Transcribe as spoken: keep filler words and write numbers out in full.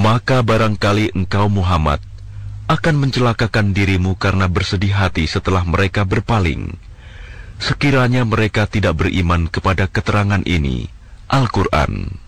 maka barangkali engkau Muhammad akan mencelakakan dirimu karena bersedih hati setelah mereka berpaling, sekiranya mereka tidak beriman kepada keterangan ini, Al-Quran.